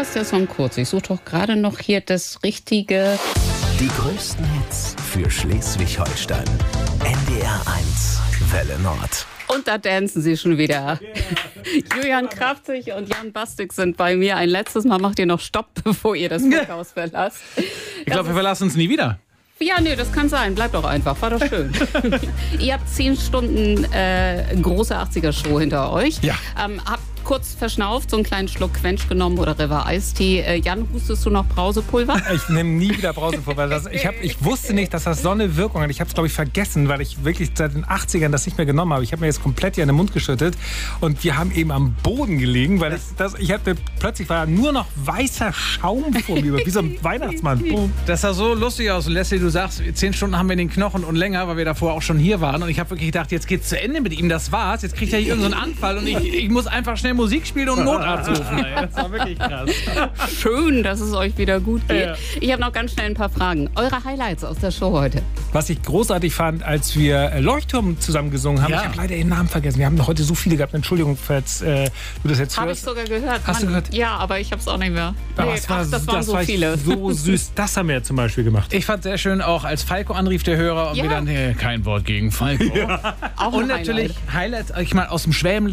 ist der Song kurz. Ich suche doch gerade noch hier das richtige. Die größten Hits für Schleswig-Holstein. NDR 1, Welle Nord. Und da dancen sie schon wieder. Julian Krafzig und Jan Bastik sind bei mir. Ein letztes Mal macht ihr noch Stopp, bevor ihr das Funkhaus verlasst. Ich glaube, wir verlassen uns nie wieder. Ja, nee, das kann sein. Bleibt doch einfach. War doch schön. Ihr habt 10 Stunden große 80er-Show hinter euch. Ja. Habt kurz verschnauft, so einen kleinen Schluck Quench genommen oder River Eistee. Jan, hustest du noch Brausepulver? Ich nehme nie wieder Brausepulver. Ich wusste nicht, dass das so eine Wirkung hat. Ich habe es, glaube ich, vergessen, weil ich wirklich seit den 80ern das nicht mehr genommen habe. Ich habe mir jetzt komplett hier in den Mund geschüttet und wir haben eben am Boden gelegen, weil plötzlich war nur noch weißer Schaum vor mir, wie so ein Weihnachtsmann. Das sah so lustig aus. Und Leslie, du sagst, 10 Stunden haben wir in den Knochen und länger, weil wir davor auch schon hier waren. Und ich habe wirklich gedacht, jetzt geht's zu Ende mit ihm. Das war's. Jetzt kriegt er hier irgendeinen Anfall und ich muss einfach schnell Musik spielen und einen Notarzt rufen. Das war wirklich krass. Schön, dass es euch wieder gut geht. Ja. Ich habe noch ganz schnell ein paar Fragen. Eure Highlights aus der Show heute? Was ich großartig fand, als wir Leuchtturm zusammen gesungen haben, Ja. ich habe leider den Namen vergessen. Wir haben heute so viele gehabt. Entschuldigung, falls du das jetzt Habe ich hörst. sogar gehört. Hast du gehört? Ja, aber ich habe es auch nicht mehr. Aber Nee, es war, das waren so war viele. so süß. Das haben wir ja zum Beispiel gemacht. Ich fand sehr schön auch, als Falco anrief, der Hörer, und Ja. wir dann, kein Wort gegen Falco. Auch Und ein natürlich Highlights, ich meine, aus dem Schwäben